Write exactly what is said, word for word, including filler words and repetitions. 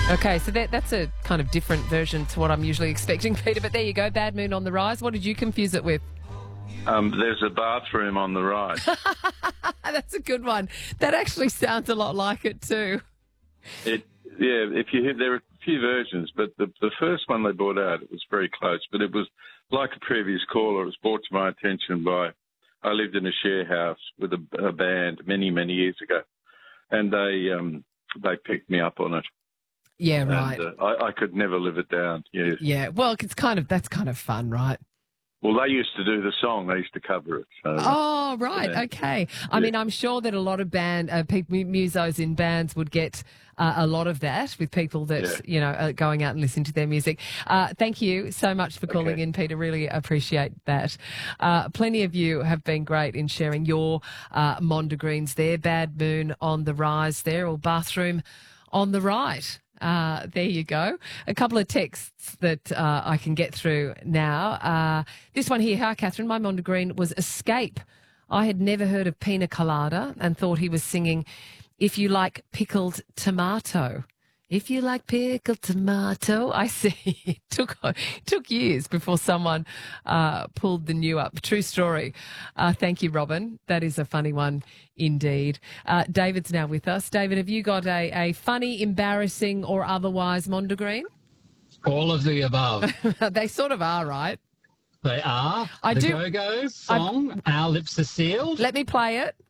Okay, so that that's a kind of different version to what I'm usually expecting, Peter. But there you go, Bad Moon on the Rise. What did you confuse it with? Um, there's a bathroom on the right. That's a good one. That actually sounds a lot like it too. It, yeah, if you hear, there are a few versions, but the the first one they brought out, it was very close. But it was like a previous caller. It was brought to my attention by, I lived in a share house with a, a band many, many years ago, and they um, they picked me up on it. Yeah, right. And, uh, I, I could never live it down. Yes. Yeah, well, it's kind of that's kind of fun, right? Well, they used to do the song. They used to cover it. So, Oh, right. yeah. Okay. I Yeah. mean, I'm sure that a lot of band uh, people, musos in bands would get uh, a lot of that with people that, Yeah. you know, are going out and listening to their music. Uh, thank you so much for calling Okay. in, Peter. Really appreciate that. Uh, plenty of you have been great in sharing your uh, Mondegreens there. Bad Moon on the Rise there, or Bathroom on the Right. Uh, there you go. A couple of texts that uh, I can get through now. Uh, this one here, hi, Catherine. My Mondegreen was Escape. I had never heard of Pina Colada and thought he was singing If You Like Pickled Tomato. If you like pickled tomato, I see. It took it took years before someone uh, pulled the new up. True story. Uh, thank you, Robin. That is a funny one indeed. Uh, David's now with us. David, have you got a, a funny, embarrassing or otherwise Mondegreen? All of the above. They sort of are, right? They are. I the do- Go-Go song, Our Lips Are Sealed. Let me play it.